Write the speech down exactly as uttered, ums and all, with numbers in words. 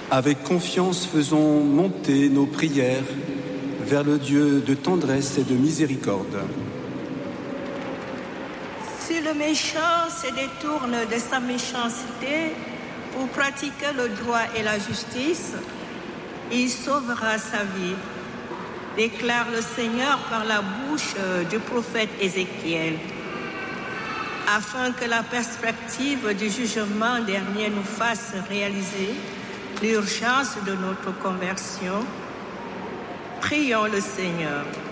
Avec confiance, faisons monter nos prières vers le Dieu de tendresse et de miséricorde. Si le méchant se détourne de sa méchanceté pour pratiquer le droit et la justice, il sauvera sa vie, déclare le Seigneur par la bouche du prophète Ézéchiel, afin que la perspective du jugement dernier nous fasse réaliser l'urgence de notre conversion. Prions le Seigneur.